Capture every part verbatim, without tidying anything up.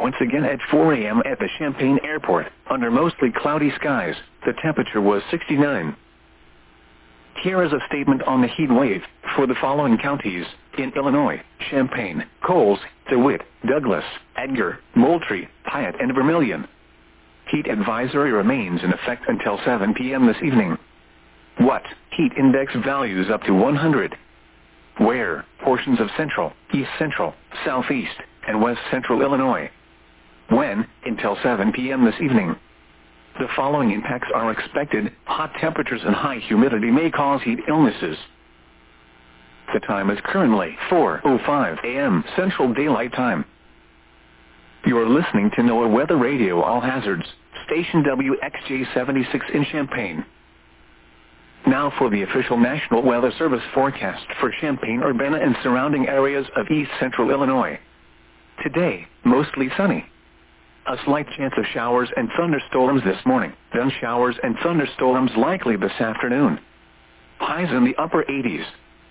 Once again at four a m at the Champaign Airport, under mostly cloudy skies, the temperature was sixty-nine. Here is a statement on the heat wave for the following counties in Illinois: Champaign, Coles, DeWitt, Douglas, Edgar, Moultrie, Piatt, and Vermilion. Heat advisory remains in effect until seven p m this evening. What? Heat index values up to one hundred. Where? Portions of central, east central, southeast, and west central Illinois. When? Until seven p m this evening. The following impacts are expected: hot temperatures and high humidity may cause heat illnesses. The time is currently four oh five a m Central Daylight Time. You are listening to NOAA Weather Radio All Hazards, station W X J seventy-six in Champaign. Now for the official National Weather Service forecast for Champaign-Urbana and surrounding areas of east central Illinois. Today, mostly sunny. A slight chance of showers and thunderstorms this morning, then showers and thunderstorms likely this afternoon. Highs in the upper eighties.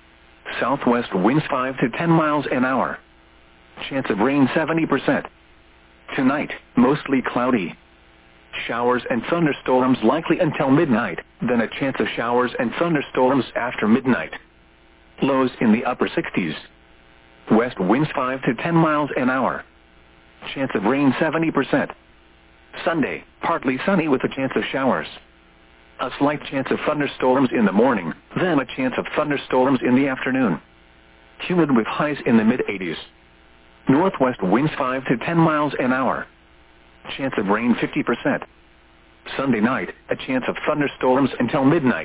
Southwest winds five to ten miles an hour. Chance of rain seventy percent. Tonight, mostly cloudy. Showers and thunderstorms likely until midnight, then a chance of showers and thunderstorms after midnight. Lows in the upper sixties. West winds five to ten miles an hour. Chance of rain seventy percent. Sunday, partly sunny with a chance of showers. A slight chance of thunderstorms in the morning, then a chance of thunderstorms in the afternoon. Humid with highs in the mid eighties. Northwest winds five to ten miles an hour. Chance of rain fifty percent. Sunday night, a chance of thunderstorms until midnight.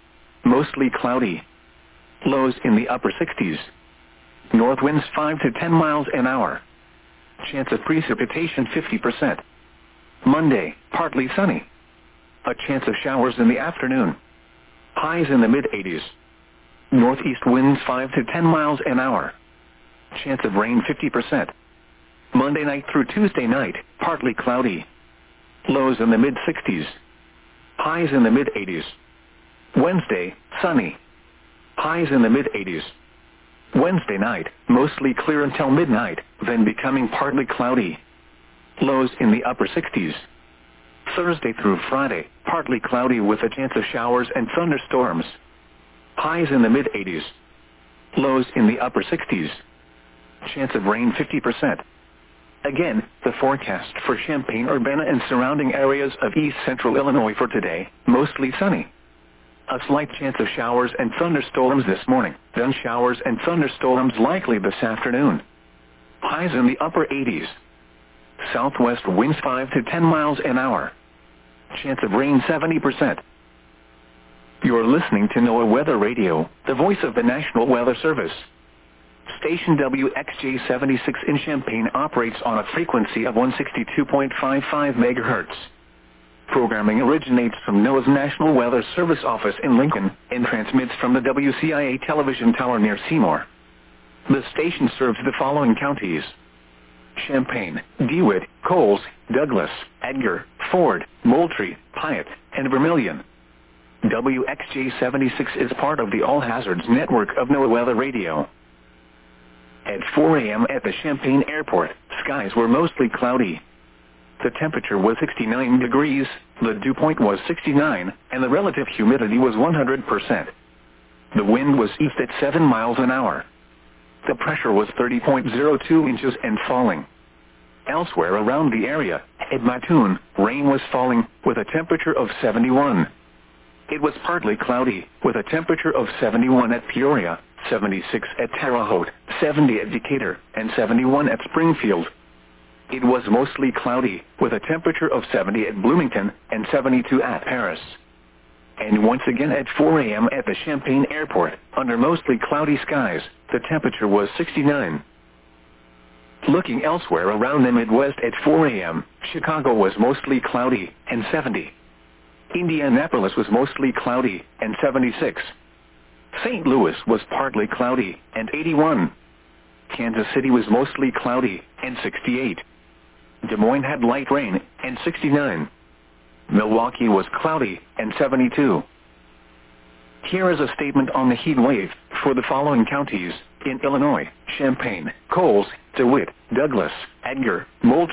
Mostly cloudy. Lows in the upper sixties. North winds five to ten miles an hour. Chance of precipitation fifty percent. Monday, partly sunny. A chance of showers in the afternoon. Highs in the mid eighties. Northeast winds five to ten miles an hour. Chance of rain fifty percent. Monday night through Tuesday night, partly cloudy. Lows in the mid sixties. Highs in the mid eighties. Wednesday, sunny. Highs in the mid eighties. Wednesday night, mostly clear until midnight, then becoming partly cloudy. Lows in the upper sixties. Thursday through Friday, partly cloudy with a chance of showers and thunderstorms. Highs in the mid eighties. Lows in the upper sixties. Chance of rain fifty percent. Again, the forecast for Champaign-Urbana and surrounding areas of east central Illinois for today: mostly sunny. A slight chance of showers and thunderstorms this morning, then showers and thunderstorms likely this afternoon. Highs in the upper eighties. Southwest winds five to ten miles an hour. Chance of rain seventy percent. You are listening to NOAA Weather Radio, the voice of the National Weather Service. Station W X J seventy-six in Champaign operates on a frequency of one sixty-two point five five megahertz. Programming originates from NOAA's National Weather Service office in Lincoln and transmits from the W C I A television tower near Seymour. The station serves the following counties: Champaign, DeWitt, Coles, Douglas, Edgar, Ford, Moultrie, Piatt, and Vermilion. W X J seventy-six is part of the All Hazards network of NOAA Weather Radio. At four a m at the Champaign Airport, skies were mostly cloudy. The temperature was sixty-nine degrees, the dew point was sixty-nine, and the relative humidity was one hundred percent. The wind was east at seven miles an hour. The pressure was thirty point zero two inches and falling. Elsewhere around the area, at Mattoon, rain was falling, with a temperature of seventy-one. It was partly cloudy, with a temperature of seventy-one at Peoria, seventy-six at Terre Haute, seventy at Decatur, and seventy-one at Springfield. It was mostly cloudy, with a temperature of seventy at Bloomington and seventy-two at Paris. And once again at four a m at the Champaign Airport, under mostly cloudy skies, the temperature was sixty-nine. Looking elsewhere around the Midwest at four a m, Chicago was mostly cloudy and seventy. Indianapolis was mostly cloudy and seventy-six. Saint Louis was partly cloudy and eighty-one. Kansas City was mostly cloudy and sixty-eight. Des Moines had light rain and sixty-nine. Milwaukee was cloudy and seventy-two. Here is a statement on the heat wave for the following counties in Illinois: Champaign, Coles, DeWitt, Douglas, Edgar, Moultrie.